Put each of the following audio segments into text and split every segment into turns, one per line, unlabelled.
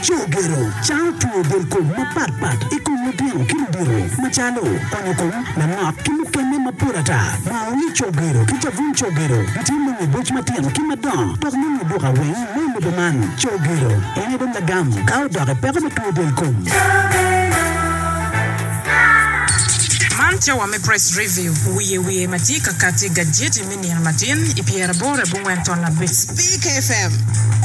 Chogero, Chautu del Kum, Mapat, Ekumutian, Kimbiro, Machalo, Panakum, Nama, Kimukane Mapurata, Maui Chogero, Kitavun Chogero, Timu Buchmatian, Kimadan, Tormunu Buraway, Mumudaman, Chogero, Enedon Lagam, Kauda, Permatu del Kum.
Mantia wa me press review. Uye matika kati gadget mini ya matin. Ipiera bore bungwenton la bit.
Speak FM.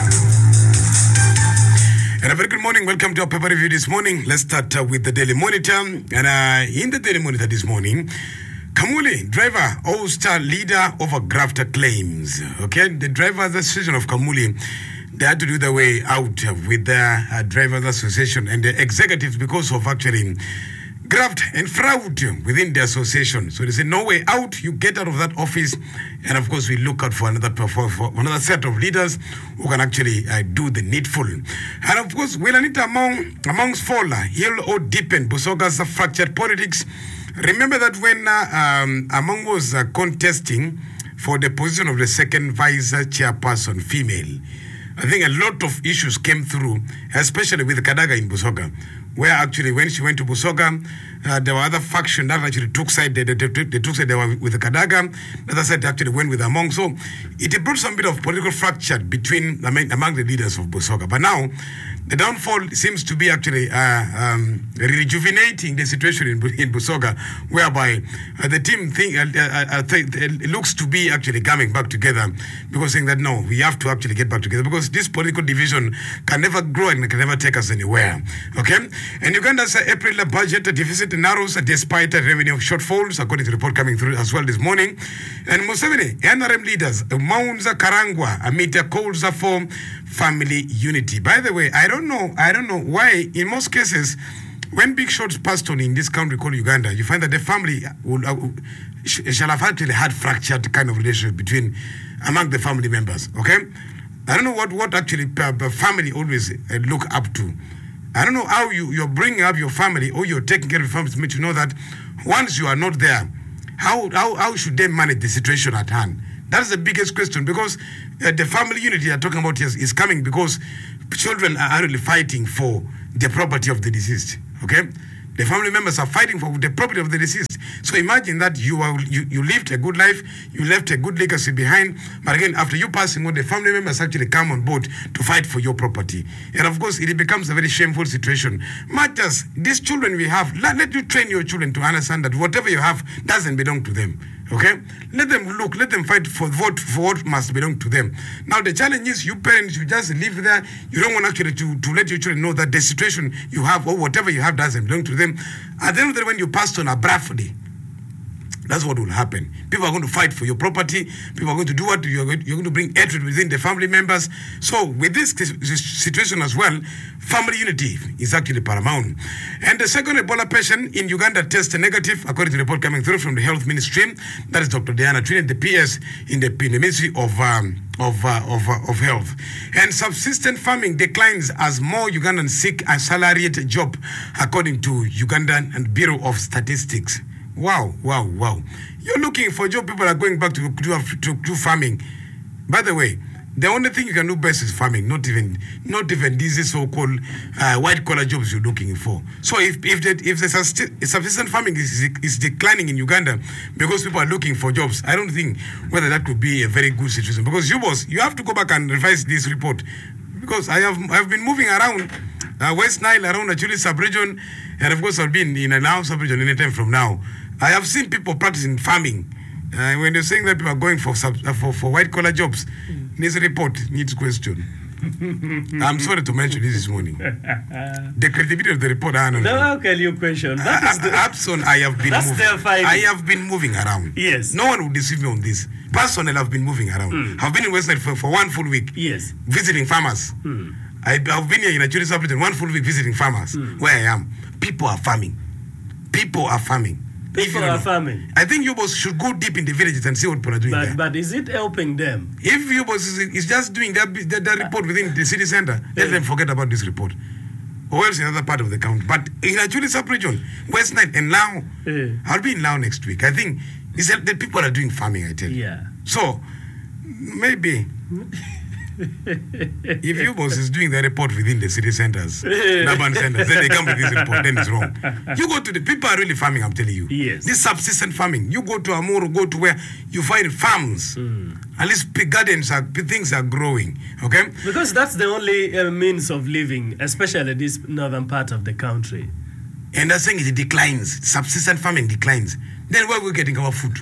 And a very good morning. Welcome to our paper review this morning. Let's start with the Daily Monitor. And in the Daily Monitor this morning, Kamuli, driver, All-Star leader over grafter claims. Okay, the Drivers Association of Kamuli, they had to do their way out with the Drivers Association and the executives because of actually graft and fraud within the association. So they say, no way out, you get out of that office. And of course, we look out for another set of leaders who can actually do the needful. And of course, Wilanita amongst Fola, he'll all deepen Busoga's fractured politics. Remember that when Among was contesting for the position of the second vice chairperson, female, I think a lot of issues came through, especially with Kadaga in Busoga, where actually when she went to Busoga, there were other factions that actually took side. They took side. They were with the Kadaga. The other side actually went with Among. So it brought some bit of political fracture between among the leaders of Busoga. But now the downfall seems to be actually rejuvenating the situation in Busoga, whereby the team it looks to be actually coming back together, because saying that no, we have to actually get back together, because this political division can never grow and can never take us anywhere. Okay, and Uganda's April budget deficit narrows despite revenue shortfalls, according to the report coming through as well this morning. And Museveni, NRM leaders, Mounza Karangwa, amid calls for family unity. By the way, I don't know why in most cases when big shots passed on in this country called Uganda, you find that the family shall have actually had fractured kind of relationship among the family members. Okay, I don't know what actually family always look up to. I don't know how you're bringing up your family or you're taking care of your family to know that once you are not there, how should they manage the situation at hand? That's the biggest question, because the family unity you're talking about is coming because children are really fighting for the property of the deceased. Okay, the family members are fighting for the property of the deceased. So imagine that you lived a good life, you left a good legacy behind, but again, after you passing on, the family members actually come on board to fight for your property. And of course, it becomes a very shameful situation. Matters, these children we have, let you train your children to understand that whatever you have doesn't belong to them. Okay, let them fight for what must belong to them. Now the challenge is, you parents, you just live there. You don't want actually to let your children know that the situation you have or whatever you have doesn't belong to them. At the end of the day, when you pass on abruptly, that's what will happen. People are going to fight for your property. People are going to do what you're going to bring hatred within the family members. So with this situation as well, family unity is actually paramount. And the second Ebola patient in Uganda tested negative, according to the report coming through from the Health Ministry. That is Dr. Diana Trinity, the PS in the Ministry of Health. And subsistence farming declines as more Ugandans seek a salaried job, according to Ugandan and Bureau of Statistics. Wow. You're looking for job, people are going back to do farming. By the way, the only thing you can do best is farming, not even these so-called white-collar jobs you're looking for. So if the subsistence farming is declining in Uganda because people are looking for jobs, I don't think whether that could be a very good situation. Because you have to go back and revise this report. Because I've been moving around West Nile, around Acholi sub-region, and of course I've been in a now sub-region any time from now. I have seen people practicing farming. When you're saying that people are going for white-collar jobs, this report needs question. I'm sorry to mention this morning. The credibility of the report,
No, how can you question? That is the
Abson, I have been moving around.
Yes.
No one will deceive me on this. Personally, I've been moving around. I've been in West Nile for 1 full week.
Yes.
Visiting farmers. I've been here in a tourist sub-region 1 full week visiting farmers where I am. People are farming.
People are farming.
I think you boss should go deep in the villages and see what people are doing there.
But is it helping them?
If you boss is just doing that report within the city center, let them forget about this report. Or else in another part of the county. But in actually sub-region, West Nile and Lao, I'll be in Lao next week. I think the people are doing farming, I tell you.
Yeah.
So, maybe If you boss is doing the report within the city centers, urban centers, then they come with this report, then it's wrong. You go to the people are really farming, I'm telling you.
Yes.
This subsistence farming. You go to Amuru, go to where you find farms. At least gardens things are growing. Okay?
Because that's the only means of living, especially this northern part of the country.
And they're saying it declines. Subsistence farming declines. Then where are we getting our food?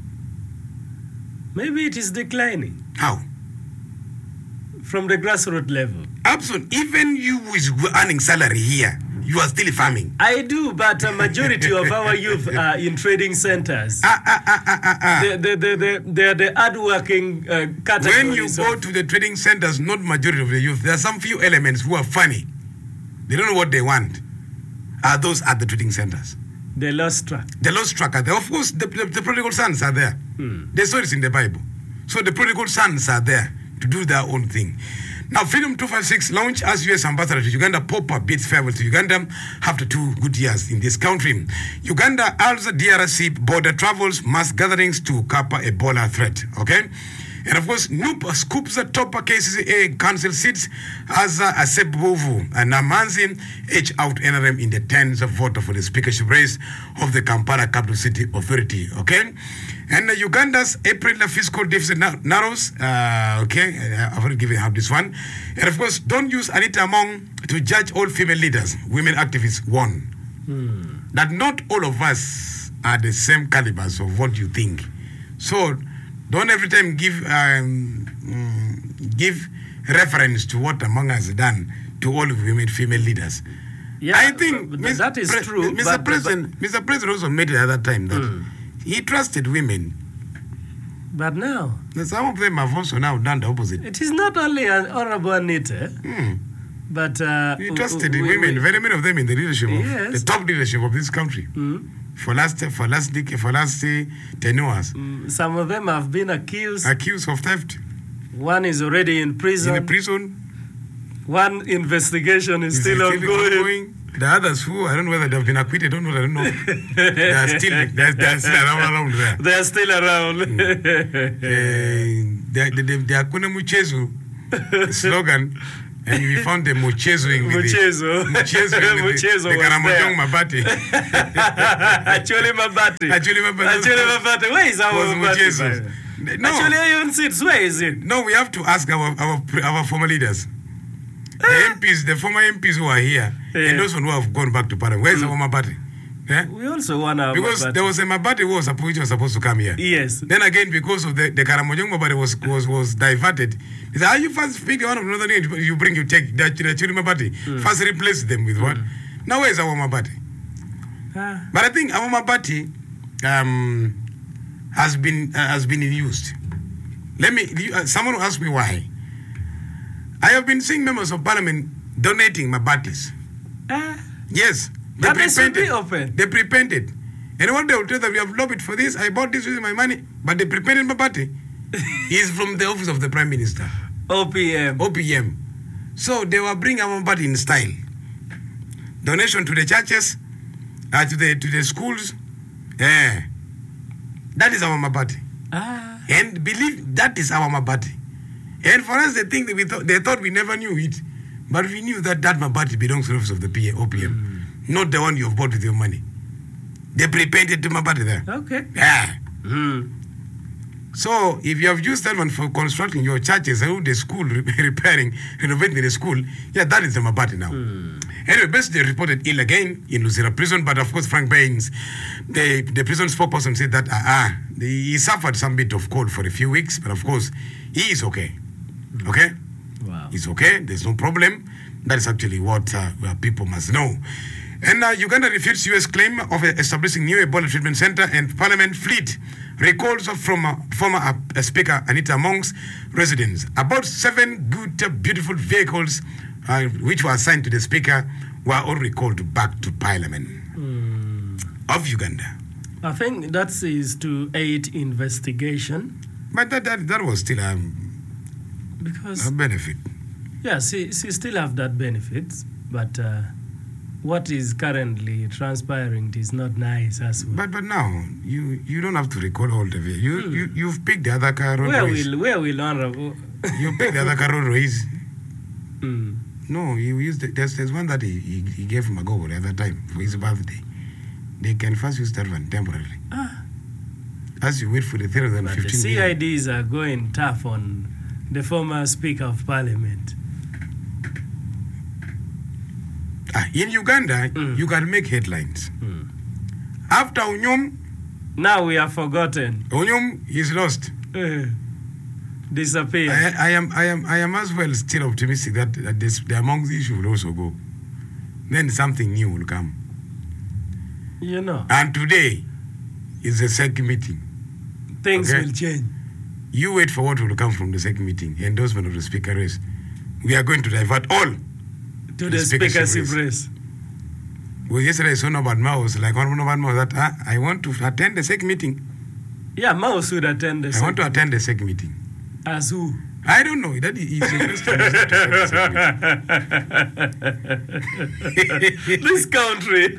Maybe it is declining
How?
from the grassroots level.
Absolutely. Even you who is earning salary here, you are still farming.
I do, but a majority of our youth are in trading centers. They're the hardworking categories.
When you go to the trading centers, not majority of the youth, there are some few elements who are funny. They don't know what they want. Are those at the trading centers?
The lost track.
The lost track are there. Of course, the prodigal sons are there. The stories in the Bible. So the prodigal sons are there to do their own thing. Now, Freedom 256 launch as U.S. ambassador to Uganda. Popper bids farewell to Uganda after 2 good years in this country. Uganda also DRC border travels, mass gatherings to curb Ebola threat. Okay? And of course, NUP scoops the top KCCA council seats as Asebuvu and Namanzi edge out NRM in the tens of votes for the speakership race of the Kampala Capital City Authority. Okay? And Uganda's April fiscal deficit narrows. Okay, I've already given out this one. And of course, don't use Anita Among to judge all female leaders. Women activists warn that not all of us are the same calibers of what you think. So don't every time give reference to what Among has done to all women female leaders.
Yeah,
I think
that is true.
Mr. President also made it at that time that he trusted women.
But now,
Some of them have also now done the opposite.
it is not only an Honorable Anita, but
He trusted women, very many of them in the leadership, of the top leadership of this country. For last 10 years.
Some of them have been accused.
Accused of theft.
One is already in prison.
In a prison.
One investigation is still ongoing.
The others who, I don't know whether they've been acquitted, I don't know. They are still around there.
They are still around.
The Hakuna Muchezo slogan, and we found the Muchezoing with
Muchezo.
the Karamojong Mabati.
Actually, Mabati. Where is our Mabati?
No.
Actually, I don't see it. Where is it?
No, we have to ask our former leaders. The MPs, the former MPs who are here, and those who have gone back to Parliament. Where is our Mabati? Yeah?
We also want our
Because
Mabati.
there was a Mabati who was supposed to come here.
Yes.
Then again, because of the Karamojong Mabati was diverted. He said, "Are you first pick one of another name? You take the Churi Mabati. First replace them with what? Now where is our Mabati? But I think our Mabati has been used. Someone asked me why. I have been seeing members of Parliament donating Mabatis. Yes.
But they should be open.
They prepainted. And what they will tell them, we have lobbied for this, I bought this with my money, but the prepainted Mabati is from the office of the Prime Minister. OPM. So they were bringing our Mabati in style. Donation to the churches, to the schools. That is our Mabati. And believe that is our Mabati. And for us, they thought we never knew it. But we knew that Mabati belongs to the office of the OPM, not the one you have bought with your money. They prepainted the Mabati there.
Okay.
Yeah. So if you have used that one for constructing your churches, the school, repairing, renovating the school, that is the Mabati now. Anyway, basically reported ill again in Luzira prison, but of course Frank Baines, the prison spokesperson, said that he suffered some bit of cold for a few weeks, but of course he is okay. Okay?
Wow.
He's okay, there's no problem. That is actually what people must know. And Uganda refutes U.S. claim of establishing new Ebola treatment center, and Parliament fleet recalls from former Speaker Anita Among's residence. About 7 good, beautiful vehicles which were assigned to the Speaker were all recalled back to Parliament of Uganda.
I think that is to aid investigation.
But that was still
because
a benefit.
Yes, she still have that benefit, but what is currently transpiring is not nice as well.
But now you don't have to recall all the vehicles. You've picked the other car.
Where will Honorable
You pick the other Karoro is. No, you used there's one that he gave him a go the other time for his birthday. They can first use that one temporarily. As you wait for the 315
But the CIDs are going tough on the former Speaker of Parliament.
In Uganda, you can make headlines. After Unyum,
now we are forgotten.
Unyum is lost.
Disappear.
I am as well still optimistic that the among the issue will also go. Then something new will come.
You know.
And today is the SEC meeting.
Things will change.
You wait for what will come from the SEC meeting. Endorsement of the speaker race. We are going to divert all
to the speakership race.
Well, yesterday I saw Norbert Mao was like, that I want to attend the SEC meeting.
Yeah, Mao should attend the SEC.
I want to attend the SEC meeting.
As who?
I don't know. That is
this country.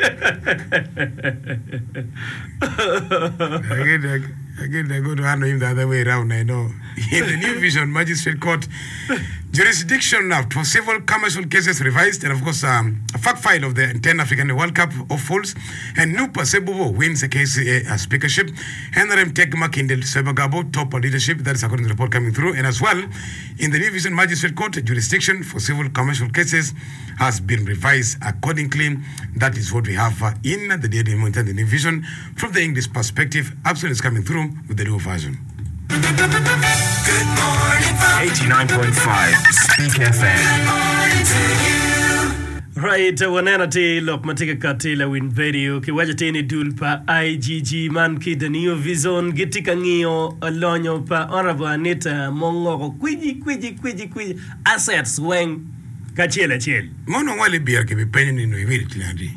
Again, I go to handle him the other way around, I know. In the New Vision Magistrate Court, jurisdiction for civil commercial cases revised, and of course, a fact file of the 10 African World Cup of Fools, and Nupa Sebubo wins the case as speakership. Henry Tek Makindel Sebagabo, top leadership, that is according to the report coming through, and as well, in the New Vision Magistrate Court, jurisdiction for civil commercial cases has been revised accordingly. That is what we have in the Daily Monitor, the New Vision, from the English perspective. Absolutely is coming through with the new version.
Good morning, 89.5 Speak FM. Good morning to you.
Right, wanena ti lok matika kati la win video kiwaja tini dulpa IGG man ki the New Vision gitika ngiyo alonyo pa Honorable Anita Mongo kwiji assets weng kachele.
Mono wale biar ke bipenyo ni nuiviri tinadi.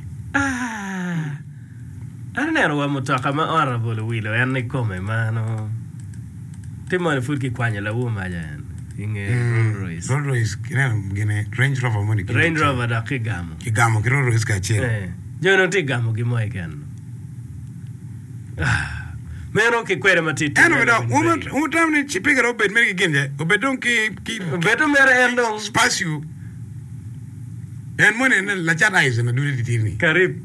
Anero wa mutaka ma Honorable Wilo yani kome mano. Timoni fulki kwanya la wuma jan. Inge Rolls
Royce kina mgine Range Rover money kina.
Range Rover da Kigamo
kiro Rolls Royce kachele.
Jono tigamo gimoy ken. Mero ke kwere matiti.
Ano beda umatamni chipiga robet meri kinje. Obedon ki
beto mere endong
spacio. En money la chana izo na duri titini.
Karib.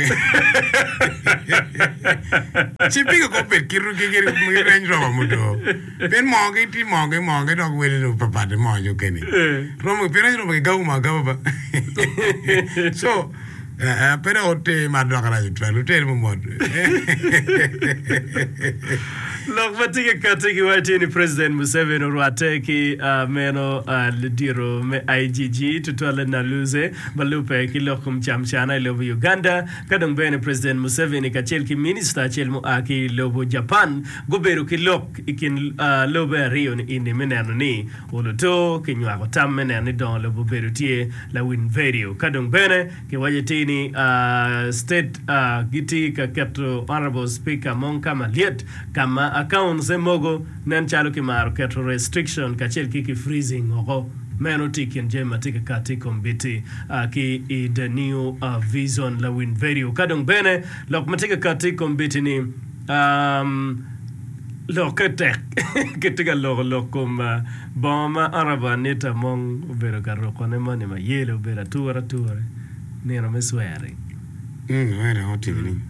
Chipiga kopet kiru kiri Range Rover muto. Ben monge dog wele no papa de monjo keni. Romo pina no ke gauma ba. So pero ote madrakara jutwa ute mo mod.
Lok matika katiki watini President Museveni urwateki meno lidiro me IGG tutwale na luze balupe kilokum chamchana ilobu Uganda kadong bene President Museveni kachel ki minister chel mo aki lobu Japan goberu kilok ikin lobe Rio ini menano ni uluto kinywa kotam menani don lobu beru tie la win video kadong bene ki wajitini state giti kaketo Honorable Speaker Monka Maliet kama account se mogo nan chalo ki maro keto restriction kachel ki freezing ogo meno tikin jema tika kati kombiti ki I the New Vision la win video kadong bene lok matika kati kombiti ni loketek kitiga lokom boma araba nita mong ubera karoko ne mani ma yele ubera tuara nero me swearing
wera hotivini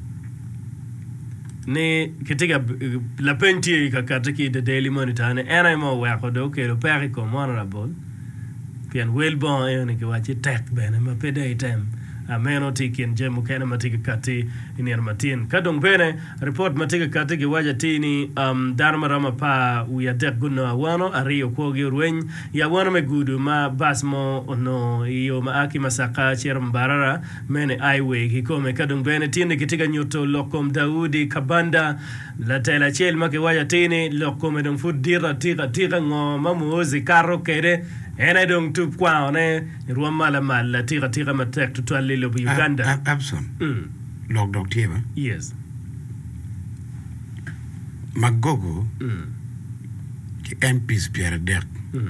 ni kitiga la penti kakatiki the Daily Monitor ne NMO wako do ke lo pari ko honorable pian welbon ene ke wachi tek bene ma pede item ameno tikin jemu kana matika kati ini armatin kadong bene report matika kati ke waja tini dharma rama pa uya dek guno awano ario kogi urwen ya wano me gudu ma basmo no iyo ma aki masaka cher mbarara mene highway kikome kadong bene tini kitika nyoto lokom Daudi Kabanda la tela chel ma ke waja tini lokom edong food dira tira ngo mamuozi karo kere ena dong tup kwa ne ruama la tira matek tutwali lo Uganda.
Abson. Log dog tieba.
Yes.
Magogo. Ki MPs Pierre Dek.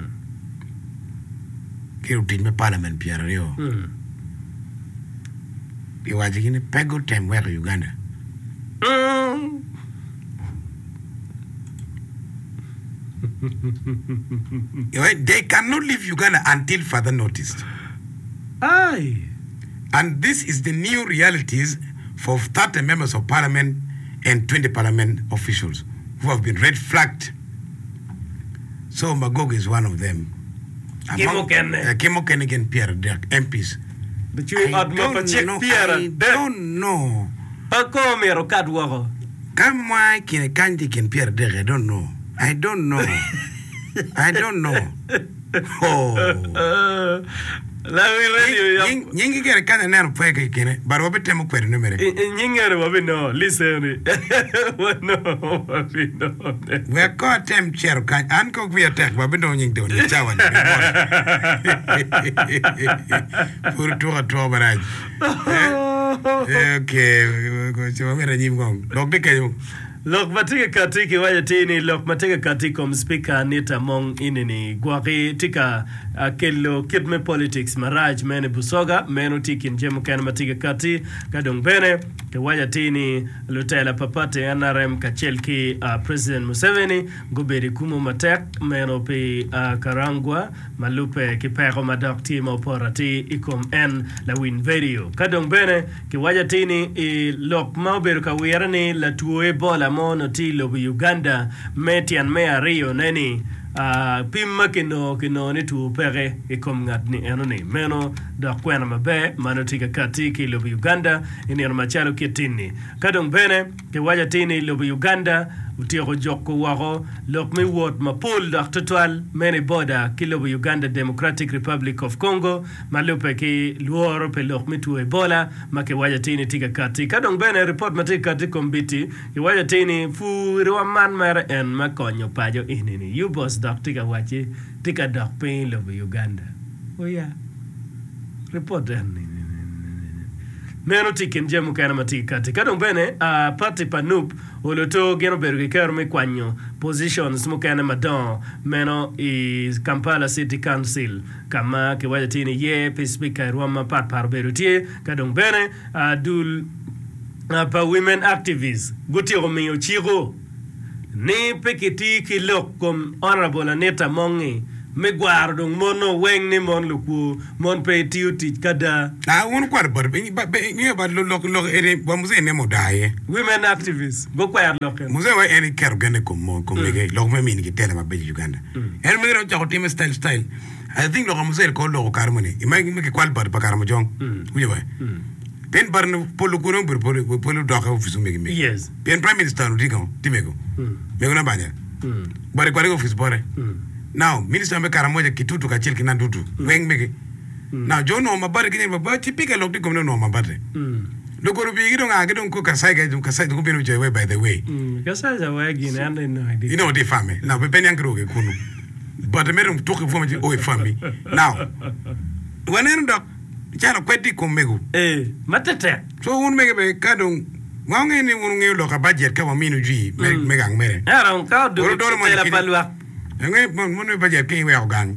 Ki rutin me parliament Pierre Rio. Ki wajikini pego time where Uganda. They cannot leave Uganda until further noticed.
Aye.
And this is the new realities for 30 members of parliament and 20 parliament officials who have been red flagged. So Magogo is one of them.
Kimo
Kennedy and Pierre Derk, MPs.
But you
I don't know.
Pakomero kadwaro.
Come why can Kandi can Pierre Derk? I don't know. I don't know. Oh. Nyingi kere kana nero pweke kene baro wabete mo kwere numere
nyingere wabi no listen no wabi no
we ko tem chero kan an ko vi attack wabi no nying do ni chawa ni pour to baraj okay ko chawa mera nyim gong dok de kayo
Lok matike katiki waya tini lok matike katiko speaker Anita Mong inini gwaki tika kello kidme politics maraj mene busoga menu tikin jemu kan matike kati kadong bene ke waya tini lutela papate NRM kachelki President Museveni guberi kumu matek menu pe Karangwa malupe kipero madak timo porati ikom en la win video kadong bene ke waya tini lok mauberu kawirani la tuwe bola mono tilo Uganda metian mea rio neni pimma kino ni tu pere ikom ngatni enoni meno da kwena mabe mano tika kati ki lo Uganda ini machalo kitini kadong bene ke waja tini lo Uganda utiro joko waro lok mi wot mapul da total meni boda ki lo Uganda Democratic Republic of Congo malupe ki luoro pe lok mi tu Ebola make waja tini tika kati kadong bene report matika kati kombiti ke waja tini fu man mer en makonyo pajo inini you boss tika wachi tika dok pain lo Uganda oh yeah report meno tikin jemu kana matika kadong bene party panup oloto geno berge kerme kwanyo positions mukana madon meno is Kampala City Council kama ke wajatini ye pe speaker Rwama pat parberutie kadong bene dul pa women activists guti romeo chiro ni pekiti kilok kom honorable Anita Mongi me guardo mono weng ni mon luku mon pe tiuti kada
won kwar bar be ba lo ere ba muze ne mo daye
women activists go kwar lo ken
muze wa ere ker gane ko mege lo me min ki tele ma be Uganda er me ro jago team style I think lo muze ko lo karmoni imagi me ki kwal bar ba karmo jong uje ba pen bar no polo kuno bar polo do ka ofisu me
yes
pen prime minister no digo timego me una banya bare kwari office bare now minister me karamoja kitutu kachil kina dutu weng mege now jono mabare kine mabare tipika lokti komno no mabare lokoro bi gido nga gido ko kasai ko binu jewe by the way
kasai za wagi na ande no idea
you know the family now be penyan kroge kunu but me rum toke fo o family now wanen dok jalo kweti ko mego
matete
so un mege be kadon wange ni un ngi lo ka budget ka wa minu ji megang mere
era un ka do la palwa
ngai mon budget ke we ogang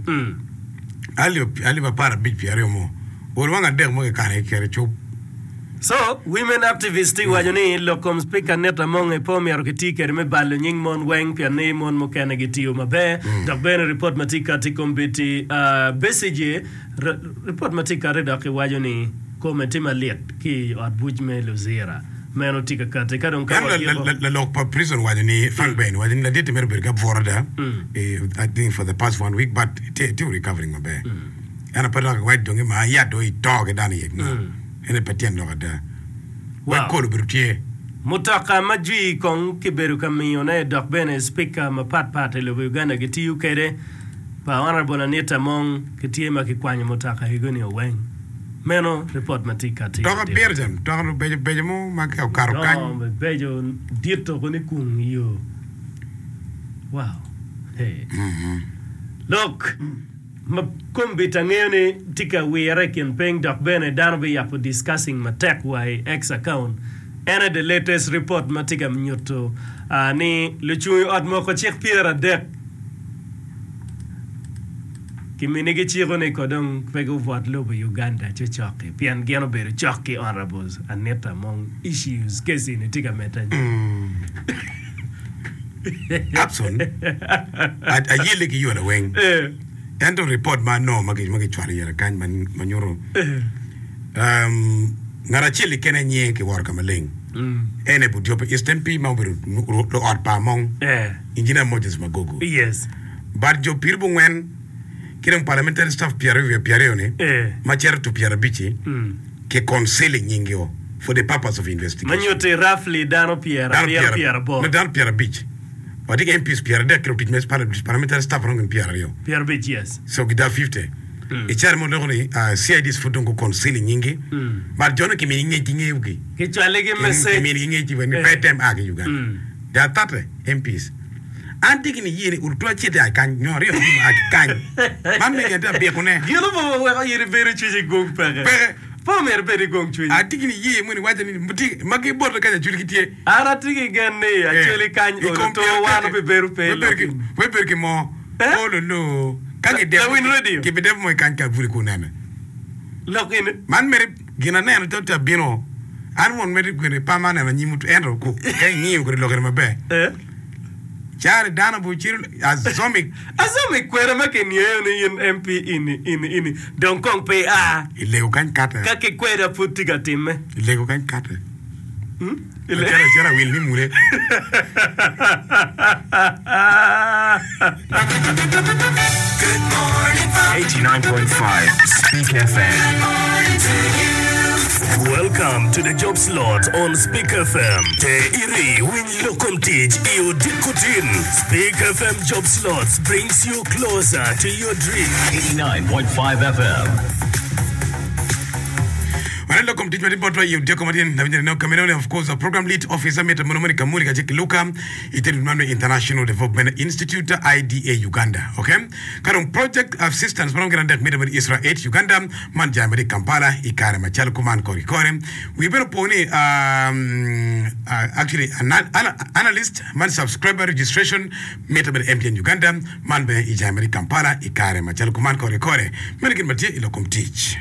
ali ba para big piare mo o wanga der mo ka ne kere chup
so women activists wajoni lokom speaker Anita Mong pomi arkitika me ballo nying mon weng pia ne mon mo kana gitio mabe da ben report matika tikombiti BCJ report matika reda ke wajoni komenti maliet ki od bujme lozera meno tika kate kadon ka
la lock pa prison wajoni frank ben wajoni la dite mer berga vorada I think for the past 1 week but still recovering mabe ana pada ka white donge ma ya do I dog dani yek ene patien no ada wa ko brutie
mutaka majui kong kiberu kamione dok bene speaker ma pat le Uganda giti ukere pa honorable Anita Mong kitie makikwanyo mutaka higoni oweng meno report matika ti
dok berjam dok bejo mo makao karo kan
bejo dito koni kung yo wow hey look ma kombita ngene tika we kin peng dok bene danbe ya for discussing matek why ex account and the latest report matika mnyoto ni luchu admo ko check piera dek kiminigi chiro ne kodong pego vote lo Uganda chochoke pian geno beru choki honorables Anita Mong issues kesi ni tika meta
Abson a yele ki yola weng and to report man no magi chwali yara kan manyuro ngara chili kene nye ki war kamaleng ene bu jope istempi ma bu lo ot pa mong injina Moses Magogo
Yes.
bar jo pirbu ngwen kirang parliamentary staff Pierre ne ma cher to Pierre Bichi ke conseil nyingio for the purpose of investigation.
Manyote roughly Dano Pierre Bo.
No Dan Pierre Beach. But the MPs Pierre de Kro Pitmes parliamentary staff rong Pierre yo.
Pierre Beach, yes.
So gida 50. E char mo ngoni CID's fudongo conseil nyingi. But jono ke mi nyingi ugi.
Ke chale ke message.
Ke mi nyingi when pay time agi Uganda. They are 30 MPs. Anti kini yiri urtua chete akan nyori yo akan. Man me genta be kone.
Gelo bo wa yiri very chiji gong pege. Po mer beri gong chui.
Atikini yi muni wacha ni muti magi bordo kaja julikitie.
Ara tiki ganne actually kan to wano be beru pe.
We berki mo. Oh no. Kangi dev.
Win radio.
Ki be dev mo kanka vuri kunana.
Look in.
Man meri gina na no tota bino. An won meri gune pamana na nyimutu enro ku. Kai nyi ko lokere mabe. Chare dana bu chiru azomic
kwera make ni in MP in Don Kong pe
ilego kan kata
ka ke kwera putiga timme
ilego kan kata
ile
chara will ni mure
Good morning, 89.5 Speak FM. Good morning to you.
Welcome to the job slot on Speak FM. Te iri win lokum teach you dikutin. Speak FM job slots brings you closer to your dream.
89.5 FM.
Welcome to the bottom you dear comedian now coming of course a program lead officer Meta Monomoni Kamuri Kajiki Luka Itemano International Development Institute IDA Uganda. Okay? Karong project assistance from Granda Middle Israel 8 Uganda man Jamaica Kampala Ikara Machal Kuman Korikore. We better pony actually analyst man subscriber registration Meta MTN Uganda man be Jamaica Kampala Ikara Machal Kuman Korikore. Medical Matia Ilokum teach.